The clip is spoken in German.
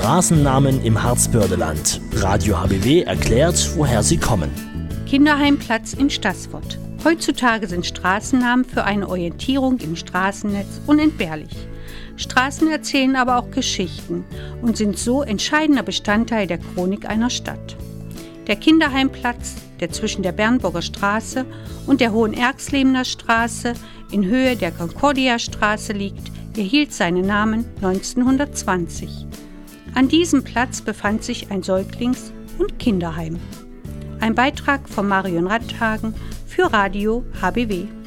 Straßennamen im Harzbördeland. Radio HBW erklärt, woher sie kommen. Kinderheimplatz in Staßfurt. Heutzutage sind Straßennamen für eine Orientierung im Straßennetz unentbehrlich. Straßen erzählen aber auch Geschichten und sind so entscheidender Bestandteil der Chronik einer Stadt. Der Kinderheimplatz, der zwischen der Bernburger Straße und der Hohenerxlebener Straße in Höhe der Concordia-Straße liegt, erhielt seinen Namen 1920. An diesem Platz befand sich ein Säuglings- und Kinderheim. Ein Beitrag von Marion Radhagen für Radio HBW.